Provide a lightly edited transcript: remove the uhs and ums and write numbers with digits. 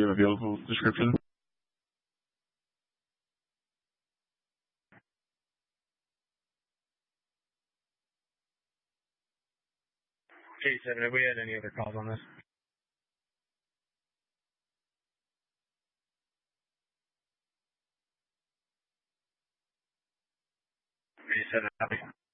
have a vehicle description? J7, have we had any other calls on this? J7, copy.